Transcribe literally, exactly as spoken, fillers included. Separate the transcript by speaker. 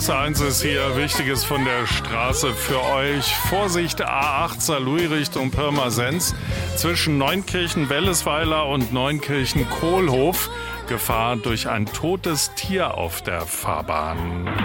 Speaker 1: S eins ist hier, Wichtiges von der Straße für euch. Vorsicht, A acht Saarlouis Richtung Pirmasens zwischen Neunkirchen-Wellesweiler und Neunkirchen-Kohlhof. Gefahr durch ein totes Tier auf der Fahrbahn.